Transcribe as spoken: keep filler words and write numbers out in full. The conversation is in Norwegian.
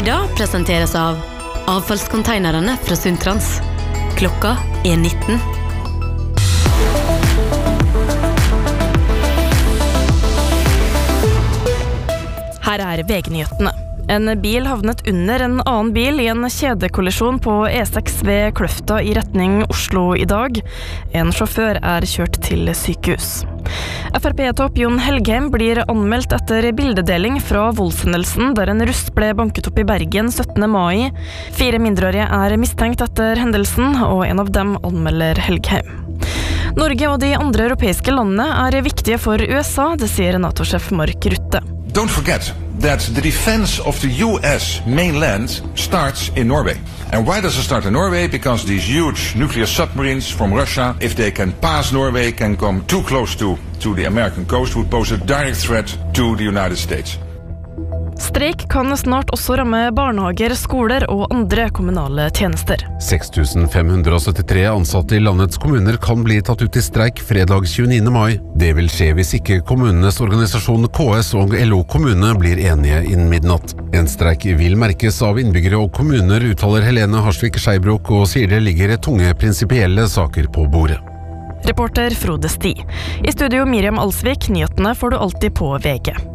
Ida presenteres av avfallskonteinerne fra Sundtrans. Klokka er nitten. Her er V G-nyhetene. En bil havnet under en annen bil i en kjedekollisjon på E seks ved Kløfta i retning Oslo i dag. En sjåfør er kjørt til sykehus. F R P-topp Jon Helgheim blir anmeldt etter bildedeling fra voldshendelsen der en russ ble banket opp i Bergen syttende mai. Fire mindreårige er mistenkt etter hendelsen, og en av dem anmelder Helgheim. Norge og de andre europeiske landene er viktige for U S A, det sier NATO-sjef Mark Rutte. Don't forget that the defense of the U S mainland starts in Norway. And why does it start in Norway? Because these huge nuclear submarines from Russia, if they can pass Norway, can come too close to, to the American coast, would pose a direct threat to the United States. Streik kan snart også ramme barnehager, skoler og andre kommunale tjenester. seks tusen fem hundre syttitre ansatte i landets kommuner kan bli tatt ut i streik fredag tjueniende mai. Det vil skje hvis ikke kommunenes organisasjon K S og L O kommune blir enige innen midnatt. En streik vil merkes av innbyggere og kommuner, uttaler Helene Harsvik Skeibrok, og sier det ligger tunge prinsipielle saker på bordet. Reporter Frode Sti. I studio Miriam Alsvik, nyhetene får du alltid på V G.